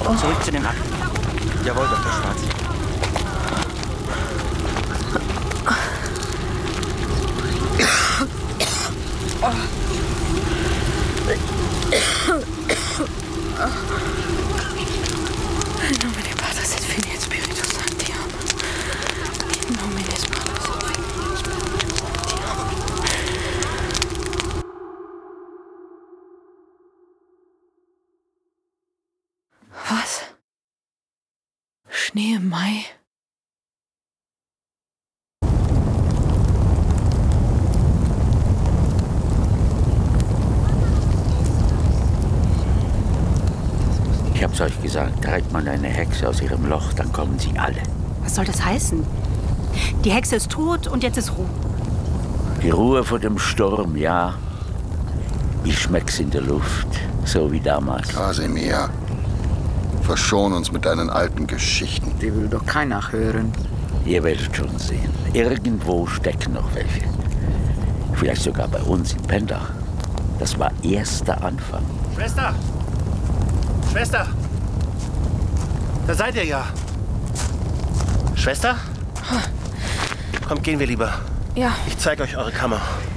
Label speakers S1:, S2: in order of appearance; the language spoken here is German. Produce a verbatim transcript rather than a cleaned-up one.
S1: Zurück zu den Akten. Jawohl, Doktor Schwarz.
S2: In nomine Patris et Filii et Spiritus Sancti. In nomine Patris et Filii et Spiritus Sancti. Was? Schnee im Mai?
S3: Ich hab's euch gesagt, treibt man eine Hexe aus ihrem Loch, dann kommen sie alle.
S4: Was soll das heißen? Die Hexe ist tot und jetzt ist Ruhe.
S3: Die Ruhe vor dem Sturm, ja. Ich schmeck's in der Luft, so wie damals.
S5: Kasimir, verschon uns mit deinen alten Geschichten.
S6: Die will doch keiner hören.
S3: Ihr werdet schon sehen. Irgendwo stecken noch welche. Vielleicht sogar bei uns im Pendach. Das war erster Anfang.
S1: Schwester! Schwester! Da seid ihr ja. Schwester? Kommt, gehen wir lieber.
S2: Ja.
S1: Ich zeige euch eure Kammer.